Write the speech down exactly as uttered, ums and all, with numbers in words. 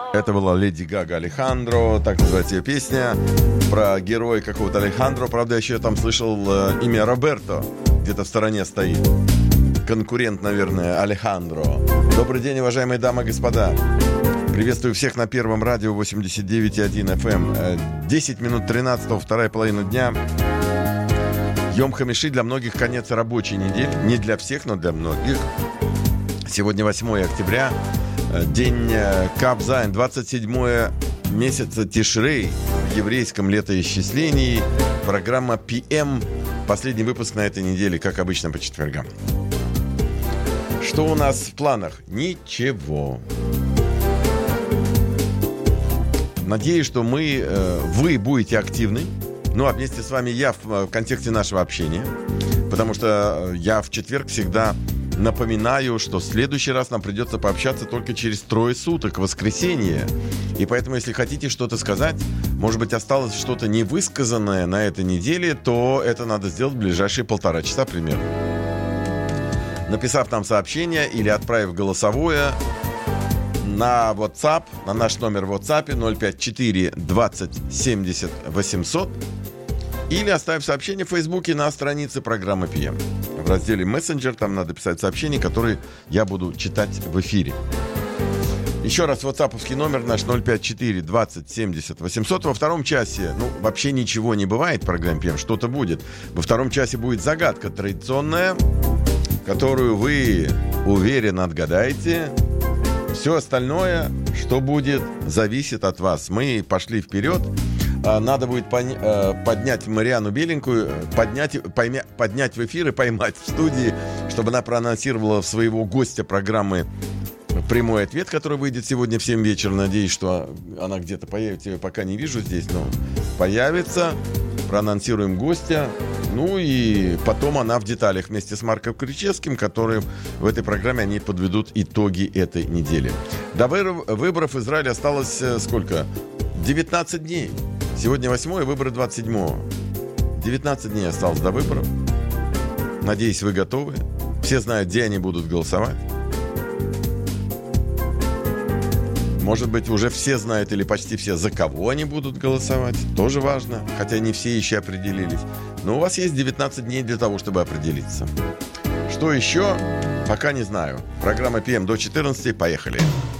Это была Леди Гага «Алехандро», так называется ее песня, про героя какого-то Алехандро. Правда, я еще там слышал э, имя Роберто, где-то в стороне стоит. Конкурент, наверное, Алехандро. Добрый день, уважаемые дамы и господа. Приветствую всех на Первом радио восемьдесят девять и один эф эм. десять минут тринадцатого, вторая половина дня. Йом Хамиши, для многих конец рабочей недели. Не для всех, но для многих. Сегодня восьмое октября. День Кав Зайн, двадцать седьмое месяца Тишрей в еврейском летоисчислении. Программа пи эм. Последний выпуск на этой неделе, как обычно, по четвергам. Что у нас в планах? Ничего. Надеюсь, что мы, вы будете активны. Ну, а вместе с вами я в контексте нашего общения. Потому что я в четверг всегда напоминаю, что в следующий раз нам придется пообщаться только через трое суток, воскресенье. И поэтому, если хотите что-то сказать, может быть, осталось что-то невысказанное на этой неделе, то это надо сделать в ближайшие полтора часа примерно. Написав нам сообщение или отправив голосовое на WhatsApp, на наш номер в WhatsApp ноль пять четыре двадцать семьдесят восемьсот, или оставив сообщение в Фейсбуке на странице программы пи эм. В разделе «Мессенджер» там надо писать сообщения, которые я буду читать в эфире. Еще раз, ватсаповский номер наш ноль пять четыре двадцать семьдесят восемьсот. Во втором часе, ну, вообще ничего не бывает в программе пи эм, что-то будет. Во втором часе будет загадка традиционная, которую вы уверенно отгадаете. Все остальное, что будет, зависит от вас. Мы пошли вперед. Надо будет пон- поднять Марианну Беленькую, поднять, поймя- поднять в эфир и поймать в студии, чтобы она проанонсировала своего гостя программы «Прямой ответ», который выйдет сегодня в семь вечера. Надеюсь, что она где-то появится. Я ее пока не вижу здесь, но появится. Проанонсируем гостя. Ну и потом она в деталях вместе с Марком Кричевским, которые в этой программе они подведут итоги этой недели. До выборов в Израиле осталось сколько? девятнадцать дней. Сегодня восьмое, выборы двадцать седьмого. девятнадцать дней осталось до выборов. Надеюсь, вы готовы. Все знают, где они будут голосовать. Может быть, уже все знают или почти все, за кого они будут голосовать. Тоже важно, хотя не все еще определились. Но у вас есть девятнадцать дней для того, чтобы определиться. Что еще? Пока не знаю. Программа пи эм до четырнадцати. Поехали.